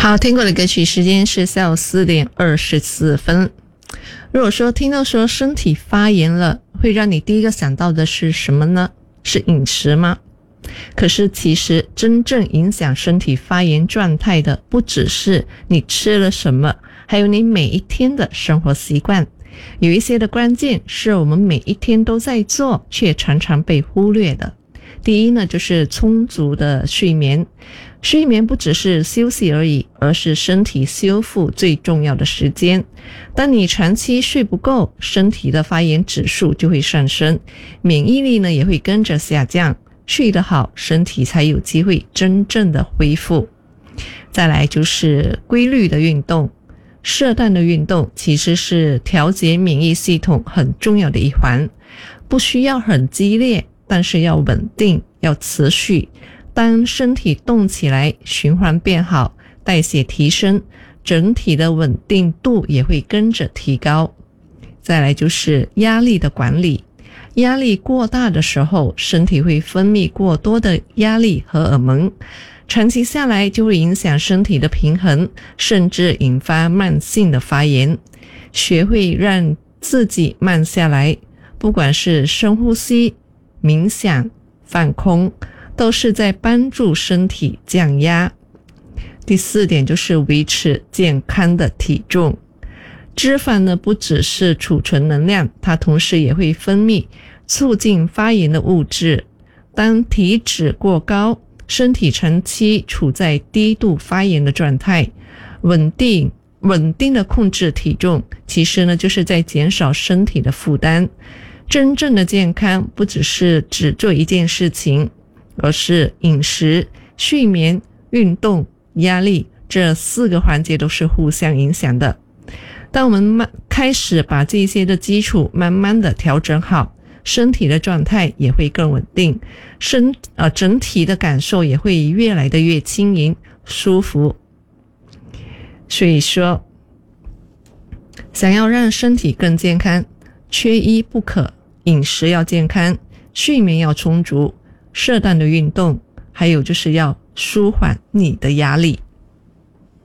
好，听过的歌曲时间是下午4点24分。如果说听到说身体发炎了，会让你第一个想到的是什么呢？是饮食吗？可是其实真正影响身体发炎状态的不只是你吃了什么，还有你每一天的生活习惯。有一些的关键是我们每一天都在做，却常常被忽略的。第一呢，就是充足的睡眠。睡眠不只是休息而已，而是身体修复最重要的时间。当你长期睡不够，身体的发炎指数就会上升，免疫力呢也会跟着下降。睡得好，身体才有机会真正的恢复。再来就是规律的运动。适当的运动其实是调节免疫系统很重要的一环，不需要很激烈，但是要稳定，要持续。当身体动起来，循环变好，代谢提升，整体的稳定度也会跟着提高。再来就是压力的管理。压力过大的时候，身体会分泌过多的压力荷尔蒙，长期下来就会影响身体的平衡，甚至引发慢性的发炎。学会让自己慢下来，不管是深呼吸、冥想、放空，都是在帮助身体降压。第4点就是维持健康的体重。脂肪呢，不只是储存能量，它同时也会分泌促进发炎的物质。当体脂过高，身体长期处在低度发炎的状态，稳定的控制体重，其实呢就是在减少身体的负担。真正的健康不只做一件事情，而是饮食、睡眠、运动、压力，这4个环节都是互相影响的。当我们开始把这些的基础慢慢的调整好，身体的状态也会更稳定，整体的感受也会越来的越轻盈、舒服。所以说，想要让身体更健康，缺一不可，饮食要健康，睡眠要充足，适当的运动，还有就是要舒缓你的压力。